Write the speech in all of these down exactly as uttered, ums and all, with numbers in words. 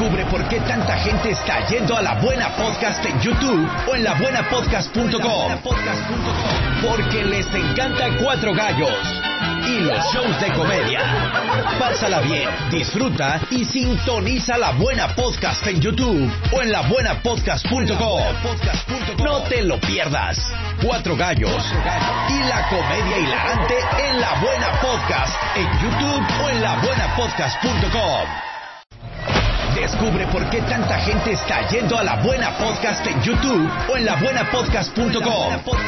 Descubre por qué tanta gente está yendo a La Buena Podcast en YouTube o en la buena podcast punto com. Porque les encanta Cuatro Gallos y los shows de comedia. Pásala bien, disfruta y sintoniza La Buena Podcast en YouTube o en la buena podcast punto com. No te lo pierdas. Cuatro Gallos y la comedia hilarante en La Buena Podcast en YouTube o en la buena podcast punto com. Descubre por qué tanta gente está yendo a La Buena Podcast en YouTube o en la buena podcast punto com.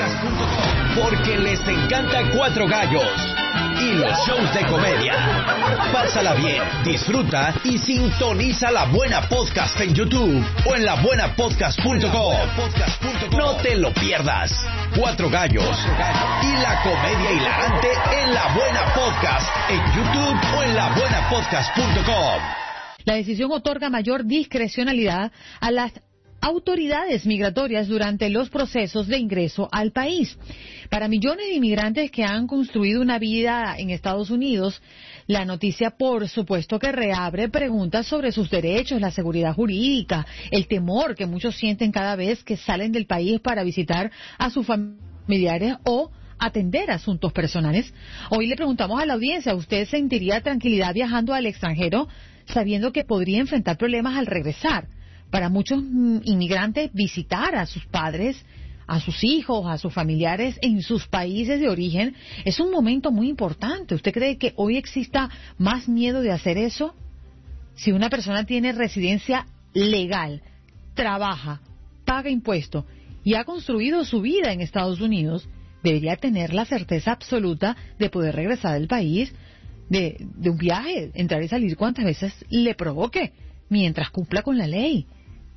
Porque les encanta Cuatro Gallos y los shows de comedia. Pásala bien, disfruta y sintoniza La Buena Podcast en YouTube o en la buena podcast punto com. No te lo pierdas. Cuatro Gallos y la comedia hilarante en La Buena Podcast en YouTube o en la buena podcast punto com. La decisión otorga mayor discrecionalidad a las autoridades migratorias durante los procesos de ingreso al país. Para millones de inmigrantes que han construido una vida en Estados Unidos, la noticia, por supuesto, que reabre preguntas sobre sus derechos, la seguridad jurídica, el temor que muchos sienten cada vez que salen del país para visitar a sus familiares o atender asuntos personales. Hoy le preguntamos a la audiencia, ¿usted sentiría tranquilidad viajando al extranjero sabiendo que podría enfrentar problemas al regresar? Para muchos inmigrantes, visitar a sus padres, a sus hijos, a sus familiares en sus países de origen es un momento muy importante. ¿Usted cree que hoy exista más miedo de hacer eso? Si una persona tiene residencia legal, trabaja, paga impuestos y ha construido su vida en Estados Unidos, debería tener la certeza absoluta de poder regresar del país, de, de un viaje, entrar y salir cuantas veces le provoque, mientras cumpla con la ley.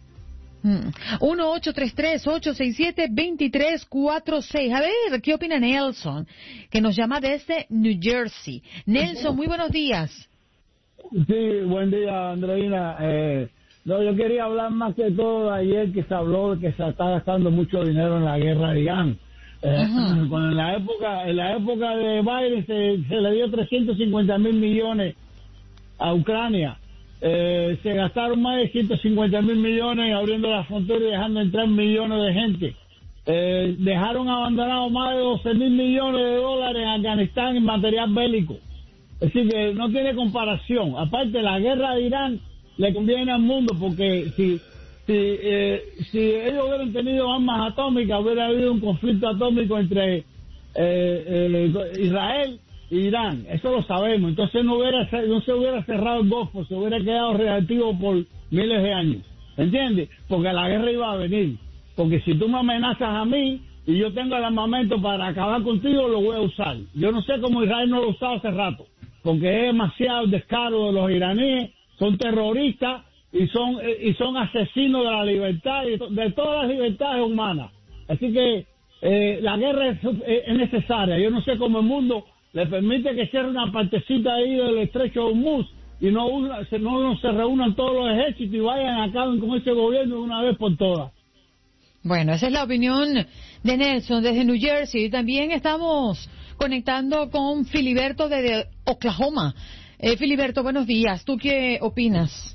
uno ocho tres tres, ocho seis siete, dos tres cuatro seis. A ver, ¿qué opina Nelson? Que nos llama desde New Jersey. Nelson, muy buenos días. Sí, buen día, Andreina. Eh, no, yo quería hablar más que todo ayer que se habló de que se está gastando mucho dinero en la guerra de Irán. Eh, cuando en la época en la época de Biden se, se le dio trescientos cincuenta mil millones a Ucrania. Eh, se gastaron más de ciento cincuenta mil millones abriendo la frontera y dejando entrar millones de gente. Eh, dejaron abandonado más de doce mil millones de dólares en Afganistán en material bélico. Es decir, que no tiene comparación. Aparte, la guerra de Irán le conviene al mundo porque si si, eh, si ellos hubieran tenido armas atómicas, hubiera habido un conflicto atómico entre eh, eh, Israel Irán, eso lo sabemos. Entonces no hubiera no se hubiera cerrado el Golfo, se hubiera quedado reactivo por miles de años, ¿entiendes? Porque la guerra iba a venir, porque si tú me amenazas a mí y yo tengo el armamento para acabar contigo, lo voy a usar. Yo no sé cómo Israel no lo usaba hace rato, porque es demasiado descaro de los iraníes, son terroristas y son y son asesinos de la libertad y de todas las libertades humanas. Así que eh, la guerra es, es necesaria. Yo no sé cómo el mundo le permite que cierre una partecita ahí del estrecho de Hormuz y no, una, se, no se reúnan todos los ejércitos y vayan a acabar con ese gobierno de una vez por todas. Bueno, esa es la opinión de Nelson desde New Jersey. También estamos conectando con Filiberto desde Oklahoma. Eh, Filiberto, buenos días. ¿Tú qué opinas?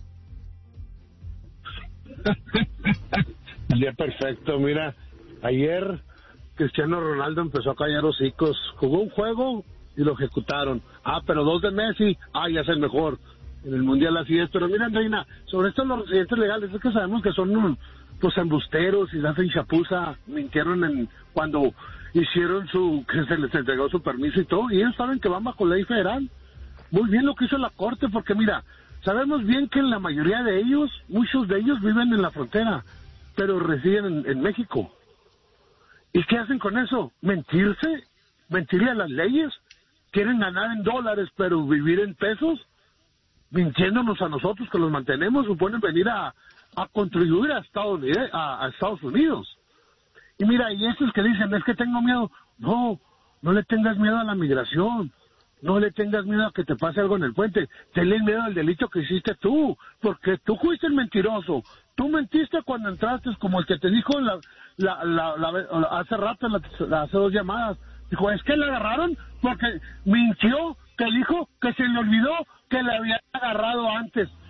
El día perfecto. Mira, ayer Cristiano Ronaldo empezó a callar hocicos. Jugó un juego y lo ejecutaron. Ah, pero dos de Messi, ah, ya es el mejor. En el Mundial así es. Pero mira, Reina, sobre esto los residentes legales, es que sabemos que son pues embusteros y hacen chapuza, mintieron en cuando hicieron su, que se les entregó su permiso y todo, y ellos saben que van bajo ley federal. Muy bien lo que hizo la Corte, porque mira, sabemos bien que la mayoría de ellos, muchos de ellos viven en la frontera, pero residen en, en México. ¿Y qué hacen con eso? ¿Mentirse? ¿Mentirle a las leyes? ¿Quieren ganar en dólares pero vivir en pesos? Mintiéndonos a nosotros que los mantenemos, suponen venir a, a contribuir a Estados Unidos, a, a Estados Unidos. Y mira, y esos que dicen, es que tengo miedo. No, no le tengas miedo a la migración. No le tengas miedo a que te pase algo en el puente. Tenle miedo al delito que hiciste tú, porque tú fuiste el mentiroso. Tú mentiste cuando entraste, como el que te dijo la, la, la, la, hace rato, la, hace dos llamadas. Dijo, es que le agarraron porque mintió, que dijo que se le olvidó que le había agarrado antes.